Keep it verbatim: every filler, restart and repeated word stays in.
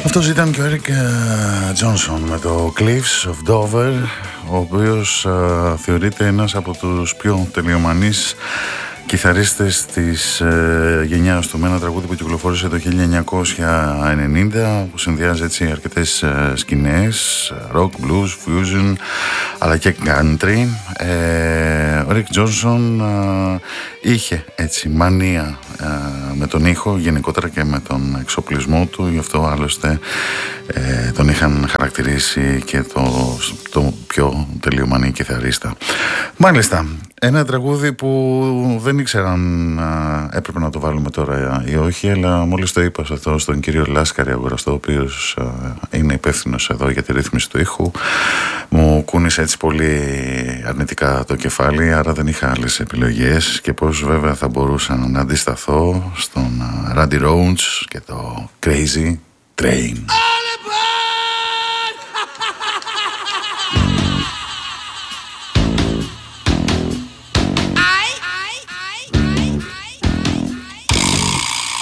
Αυτός ήταν και ο Eric Johnson με το Cliffs of Dover, ο οποίος uh, θεωρείται ένας από τους πιο τελειομανείς κιθαρίστες της ε, γενιάς του, με ένα τραγούδι που κυκλοφόρησε το χίλια εννιακόσια ενενήντα, που συνδυάζει έτσι αρκετές ε, σκηνές, rock, blues, fusion αλλά και country. ε, ο Rick Johnson ε, είχε έτσι μανία ε, με τον ήχο γενικότερα και με τον εξοπλισμό του, γι' αυτό άλλωστε ε, τον είχαν χαρακτηρίσει και το, το πιο τελειομανή κιθαρίστα. Μάλιστα, ένα τραγούδι που δεν ήξερα αν α, έπρεπε να το βάλουμε τώρα ή όχι, αλλά μόλις το είπα σε αυτό στον κύριο Λάσκαρη Αγοραστό, ο οποίος α, είναι υπεύθυνος εδώ για τη ρύθμιση του ήχου, μου κούνησε έτσι πολύ αρνητικά το κεφάλι, άρα δεν είχα άλλες επιλογές και πώς βέβαια θα μπορούσα να αντισταθώ στον Randy Rhoads και το Crazy Train.